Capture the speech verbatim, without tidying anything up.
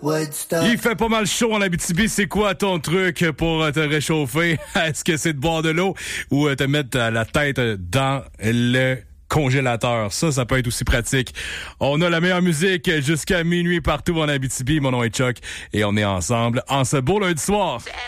Il fait pas mal chaud en Abitibi. C'est quoi ton truc pour te réchauffer? Est-ce que c'est de boire de l'eau ou te mettre la tête dans le congélateur? Ça, ça peut être aussi pratique. On a la meilleure musique jusqu'à minuit partout en Abitibi. Mon nom est Chuck et on est ensemble en ce beau lundi soir.